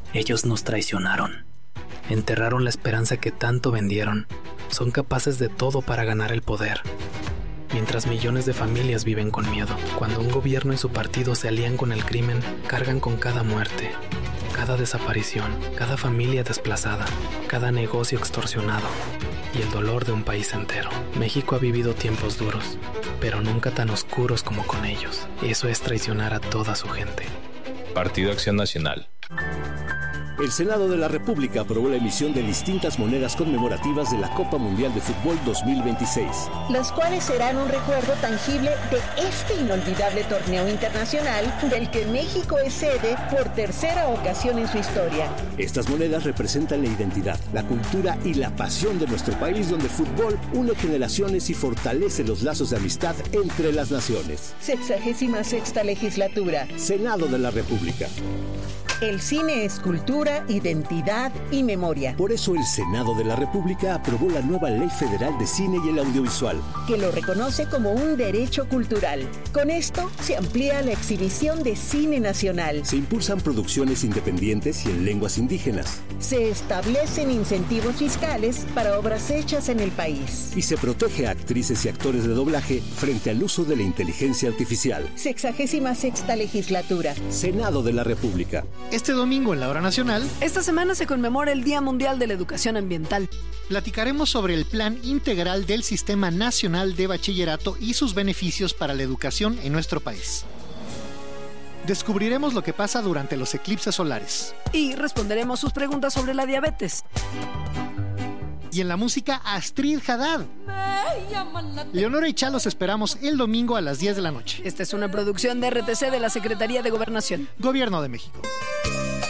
Ellos nos traicionaron. Enterraron la esperanza que tanto vendieron. Son capaces de todo para ganar el poder. Mientras millones de familias viven con miedo. Cuando un gobierno y su partido se alían con el crimen, cargan con cada muerte, cada desaparición, cada familia desplazada, cada negocio extorsionado y el dolor de un país entero. México ha vivido tiempos duros, pero nunca tan oscuros como con ellos. Eso es traicionar a toda su gente. Partido Acción Nacional. El Senado de la República aprobó la emisión de distintas monedas conmemorativas de la Copa Mundial de Fútbol 2026. Las cuales serán un recuerdo tangible de este inolvidable torneo internacional del que México es sede por tercera ocasión en su historia. Estas monedas representan la identidad, la cultura y la pasión de nuestro país, donde el fútbol une generaciones y fortalece los lazos de amistad entre las naciones. 66ª legislatura. Senado de la República. El cine es cultura, identidad y memoria. Por eso el Senado de la República aprobó la nueva Ley Federal de Cine y el Audiovisual, que lo reconoce como un derecho cultural. Con esto se amplía la exhibición de cine nacional. Se impulsan producciones independientes y en lenguas indígenas. Se establecen incentivos fiscales para obras hechas en el país. Y se protege a actrices y actores de doblaje frente al uso de la inteligencia artificial. 66ª legislatura. Senado de la República. Este domingo en la Hora Nacional, esta semana se conmemora el Día Mundial de la Educación Ambiental. Platicaremos sobre el Plan Integral del Sistema Nacional de Bachillerato y sus beneficios para la educación en nuestro país. Descubriremos lo que pasa durante los eclipses solares. Y responderemos sus preguntas sobre la diabetes. Y en la música, Astrid Haddad. Leonora y Chá los esperamos el domingo a las 10 de la noche. Esta es una producción de RTC de la Secretaría de Gobernación. Gobierno de México.